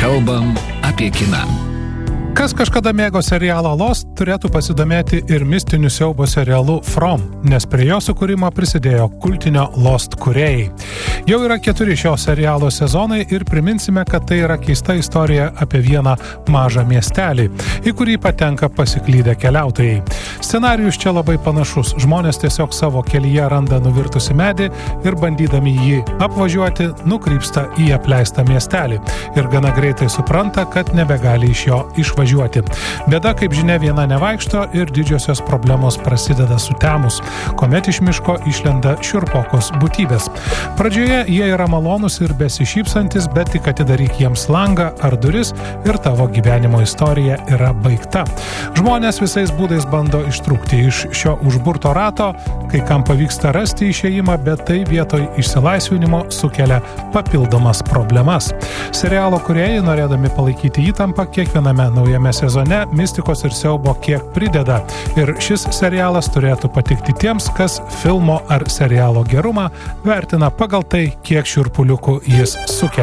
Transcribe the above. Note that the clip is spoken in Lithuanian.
Kalbam apie kiną. Kas kažkada mėgo serialą Lost, turėtų pasidomėti ir mistiniu siaubo serialu From, nes prie jo sukūrimo prisidėjo kultinio Lost kūrėjai. Jau yra 4 šio serialo sezonai ir priminsime, kad tai yra keista istorija apie vieną mažą miestelį, į kurį patenka pasiklydę keliautojai. Scenarijus čia labai panašus. Žmonės tiesiog savo kelyje randa nuvirtusi medį ir bandydami jį apvažiuoti, nukrypsta į apleistą miestelį ir gana greitai supranta, kad nebegali iš jo išvažiuoti. Bėda, kaip žinia, viena nevaikšto ir didžiosios problemos prasideda sutemus, kuomet iš miško išlenda šiurpokos būtybės. Pradžioje jie yra malonus ir besišypsantis, bet tik atidaryk jiems langą ar duris ir tavo gyvenimo istorija yra baigta. Žmonės visais būdais bando ištrūkti iš šio užburto rato, kai kam pavyksta rasti išėjimą, bet tai vietoj išsilaisvinimo sukelia papildomas problemas. Serialo kūrėjai, norėdami palaikyti įtampą kiekviename naujame sezone, mistikos ir siaubo kiek prideda. Ir šis serialas turėtų patikti tiems, kas filmo ar serialo gerumą vertina pagal tai, kiek šiurpuliukų jis sukelia.